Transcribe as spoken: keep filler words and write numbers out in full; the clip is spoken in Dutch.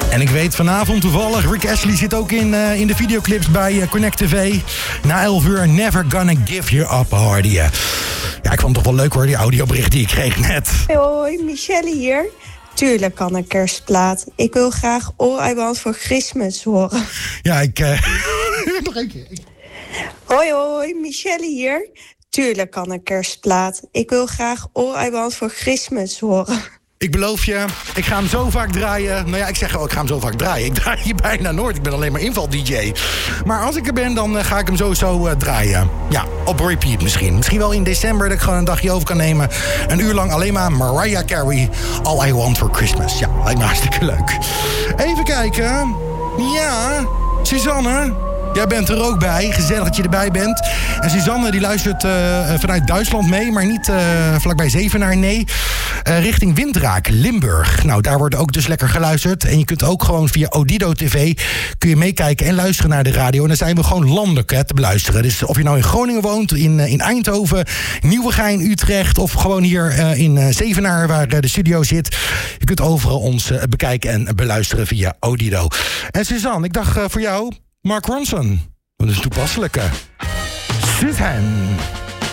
En ik weet vanavond toevallig, Rick Astley zit ook in, uh, in de videoclips bij uh, Connect T V. Na elf uur, Never Gonna Give You Up, hoorde je. Ja, ik vond het toch wel leuk hoor, die audiobericht die ik kreeg net. Hoi, Michelle hier. Tuurlijk kan een kerstplaat. Ik wil graag All I Want For Christmas horen. Ja, ik... Uh... nog één keer. Hoi, hoi, Michelle hier. Tuurlijk kan een kerstplaat. Ik wil graag All I Want For Christmas horen. Ik beloof je, ik ga hem zo vaak draaien. Nou ja, ik zeg, oh, ik ga hem zo vaak draaien. Ik draai je bijna nooit. Ik ben alleen maar inval-D J. Maar als ik er ben, dan uh, ga ik hem sowieso uh, draaien. Ja, op repeat misschien. Misschien wel in december dat ik gewoon een dagje over kan nemen. Een uur lang alleen maar Mariah Carey. All I Want For Christmas. Ja, lijkt me hartstikke leuk. Even kijken. Ja, Suzanne... Jij bent er ook bij. Gezellig dat je erbij bent. En Suzanne die luistert uh, vanuit Duitsland mee, maar niet uh, vlakbij Zevenaar, nee. Uh, richting Windraak, Limburg. Nou, daar wordt ook dus lekker geluisterd. En je kunt ook gewoon via Odido T V kun je meekijken en luisteren naar de radio. En dan zijn we gewoon landelijk hè, te beluisteren. Dus of je nou in Groningen woont, in, uh, in Eindhoven, Nieuwegein, Utrecht... of gewoon hier uh, in uh, Zevenaar, waar uh, de studio zit. Je kunt overal ons uh, bekijken en beluisteren via Odido. En Suzanne, ik dacht uh, voor jou... Mark Ronson. Dat is een toepasselijke. Suzanne.